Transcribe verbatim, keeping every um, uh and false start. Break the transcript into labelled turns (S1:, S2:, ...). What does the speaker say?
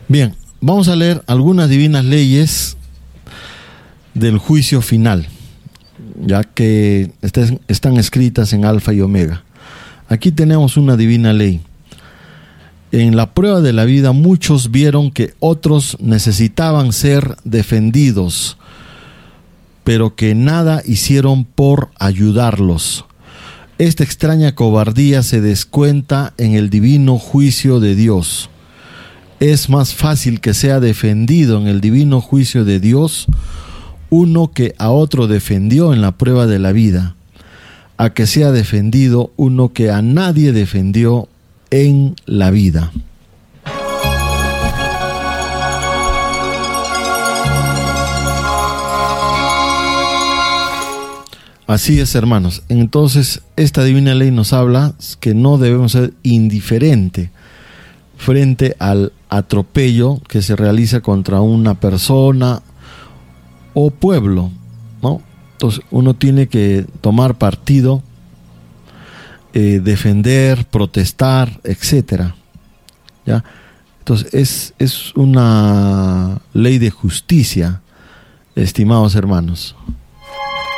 S1: Bien, vamos a leer algunas divinas leyes del juicio final, ya que están escritas en Alfa y Omega. Aquí tenemos una divina ley. En la prueba de la vida muchos vieron que otros necesitaban ser defendidos, pero que nada hicieron por ayudarlos. Esta extraña cobardía se descuenta en el divino juicio de Dios. Es más fácil que sea defendido en el divino juicio de Dios uno que a otro defendió en la prueba de la vida, a que sea defendido uno que a nadie defendió en la vida. Así es, hermanos. Entonces, esta divina ley nos habla que no debemos ser indiferentes frente al atropello que se realiza contra una persona o pueblo, ¿no? Entonces, uno tiene que tomar partido, eh, defender, protestar, etcétera. ¿Ya? Entonces, es, es una ley de justicia, estimados hermanos.